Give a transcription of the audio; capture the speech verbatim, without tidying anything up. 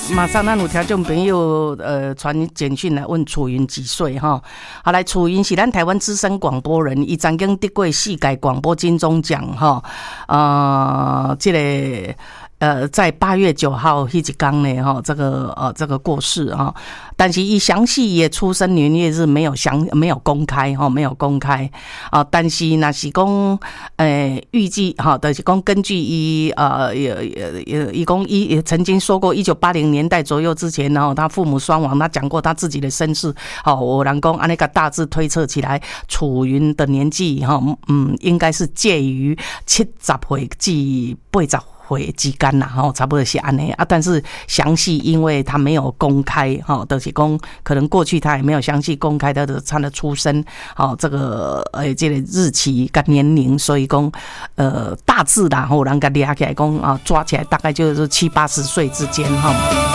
马上咱有听众朋友呃传简讯来问楚云几岁哈？好，来，楚云是咱台湾资深广播人，伊曾经得过世界广播金钟奖哈。呃，这个。呃，在八月九号那一天呢，哈，这个呃，这个过世哈，但是伊详细也出生年月日没有详没有公开哈，没有公开啊。但是那是讲，呃，预计哈，就是讲根据伊呃也也也，伊讲伊也曾经说过，一九八零年代左右之前，然后他父母双亡，他讲过他自己的身世。好，有人讲按那个大致推测起来，楚云的年纪哈，嗯，应该是介于七十岁至八十。会之间啦，吼，差不多是安尼啊。但是详细，因为他没有公开，哈，就是讲可能过去他也没有详细公开他的他的出生，好，这个呃这个日期跟年龄，所以讲呃大致啦，吼，人家抓起来讲啊，抓起来大概就是七八十岁之间，哈。